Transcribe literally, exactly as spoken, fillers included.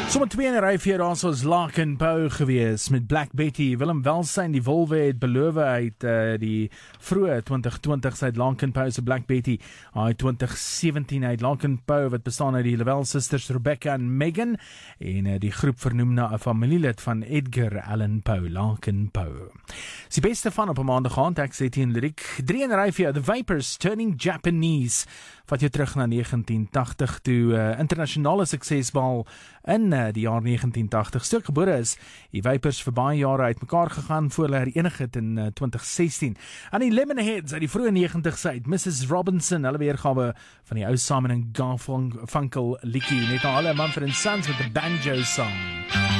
Sommer twee in 'n ry vir ons was Larkin Poe gewees met Black Betty. Willem Welsyn, die wolwe het beloof uit uh, die vroeë twintig twintig sy Larkin Poe se Black Betty. Hy twintig sewentien uit Larkin Poe wat bestaan uit die Lowell Sisters Rebecca en Megan en uh, die groep vernoem na 'n familielid van Edgar Allan Poe, Larkin Poe. Die beste van op 'n maandag aand, ek sê teen lyriek drie in 'n ry vir The Vapors Turning Japanese. Vat jou terug na negentien tagtig toe uh, internasionale suksesbal in uh, die jaar negentien tagtig. Stuk gebore is, die Vapors vir baie jare uitmekaar gegaan voor hulle herenig het in uh, twintig sestien. Aan die Lemonheads uit die vroeë negentigs uit, Missus Robinson, hulle weergawe van die ou Simon en Garfunkel liedjie, net na hulle Mumford and Sons met the banjo song.